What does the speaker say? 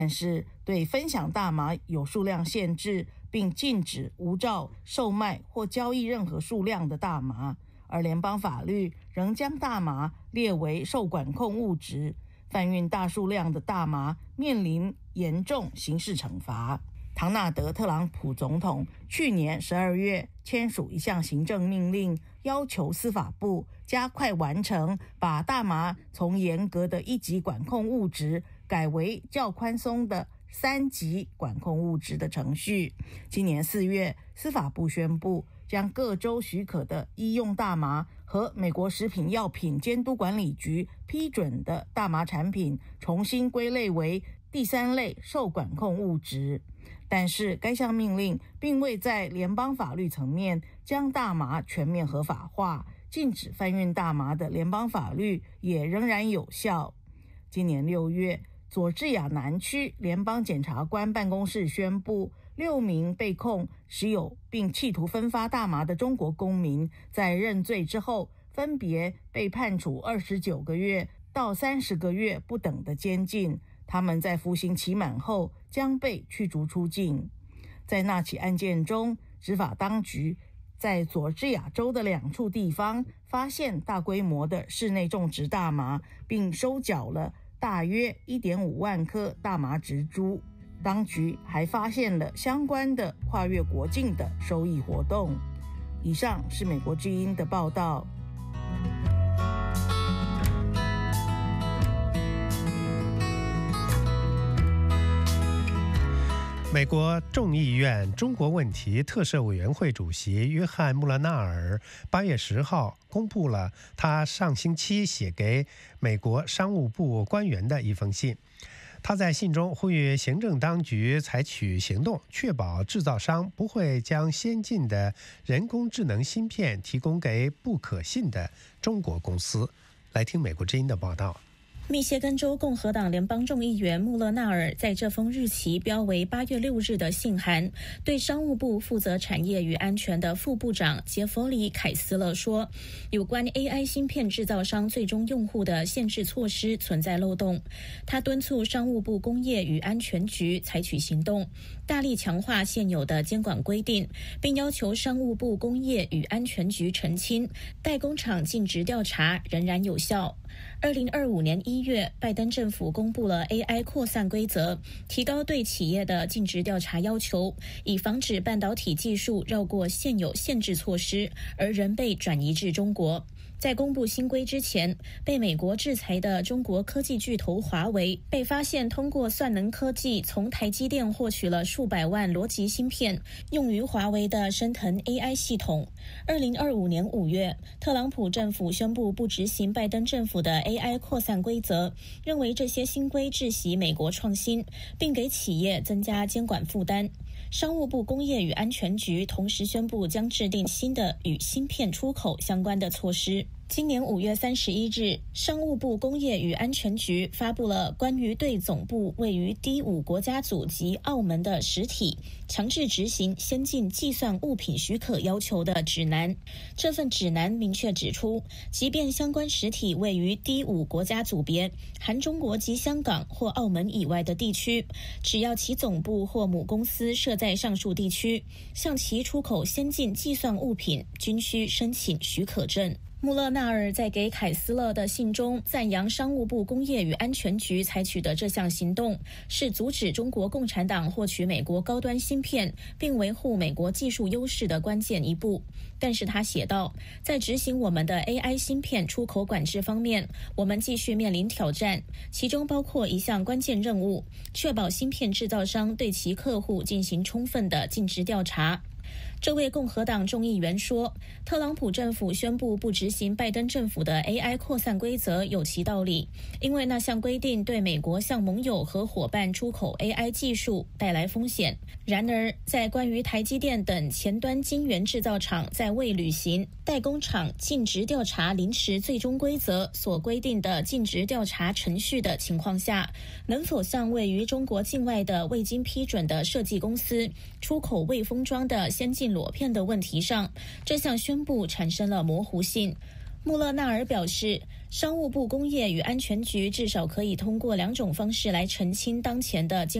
但是对分享大麻有数量限制，并禁止无照售卖或交易任何数量的大麻，而联邦法律仍将大麻列为受管控物质，贩运大数量的大麻面临严重刑事惩罚。唐纳德·特朗普总统去年12月签署一项行政命令，要求司法部加快完成把大麻从严格的1级管控物质改为较宽松的3级管控物质的程序。今年4月，司法部宣布将各州许可的医用大麻和美国食品药品监督管理局批准的大麻产品重新归类为第3类受管控物质。但是该项命令并未在联邦法律层面将大麻全面合法化，禁止贩运大麻的联邦法律也仍然有效。今年6月，佐治亚南区联邦检察官办公室宣布，6名被控持有并企图分发大麻的中国公民在认罪之后，分别被判处29个月到30个月不等的监禁。他们在服刑期满后将被驱逐出境。在那起案件中，执法当局在佐治亚州的2处地方发现大规模的室内种植大麻，并收缴了大约 1.5 万颗大麻植株。当局还发现了相关的跨越国境的收益活动。以上是美国之音的报道。 美国众议院中国问题特设委员会主席约翰·穆勒纳尔8月10号公布了他上星期写给美国商务部官员的一封信。他在信中呼吁行政当局采取行动，确保制造商不会将先进的人工智能芯片提供给不可信的中国公司。来听美国之音的报道。 密歇根州共和党联邦众议员穆勒纳尔在这封日期标为8月6日的信函，对商务部负责产业与安全的副部长杰弗里·凯斯勒说，有关 AI 芯片制造商最终用户的限制措施存在漏洞。他敦促商务部工业与安全局采取行动，大力强化现有的监管规定，并要求商务部工业与安全局澄清代工厂尽职调查仍然有效。2025年1月，拜登政府公布了 AI 扩散规则，提高对企业的尽职调查要求，以防止半导体技术绕过现有限制措施，而仍被转移至中国。在公布新规之前，被美国制裁的中国科技巨头华为被发现通过算能科技从台积电获取了数百万逻辑芯片，用于华为的升腾 AI 系统。2025年5月，特朗普政府宣布不执行拜登政府的 AI 扩散规则，认为这些新规窒息美国创新，并给企业增加监管负担。商务部工业与安全局同时宣布将制定新的与芯片出口相关的措施。今年5月31日，商务部工业与安全局发布了关于对总部位于第5国家组及澳门的实体强制执行先进计算物品许可要求的指南。这份指南明确指出，即便相关实体位于第5国家组别，含中国及香港或澳门以外的地区，只要其总部或母公司设在上述地区，向其出口先进计算物品均需申请许可证。穆勒纳尔在给凯斯勒的信中赞扬商务部工业与安全局采取的这项行动是阻止中国共产党获取美国高端芯片并维护美国技术优势的关键一步。但是他写道，在执行我们的 AI 芯片出口管制方面，我们继续面临挑战，其中包括一项关键任务，确保芯片制造商对其客户进行充分的尽职调查。这位共和党众议员说，特朗普政府宣布不执行拜登政府的 AI 扩散规则有其道理，因为那项规定对美国向盟友和伙伴出口 AI 技术带来风险。然而，在关于台积电等前端晶圆制造厂在未履行代工厂尽职调查临时最终规则所规定的尽职调查程序的情况下，能否向位于中国境外的未经批准的设计公司出口未封装的先进裸片的问题上，这项宣布产生了模糊性。 穆勒纳尔表示，商务部工业与安全局至少可以通过2种方式来澄清当前的监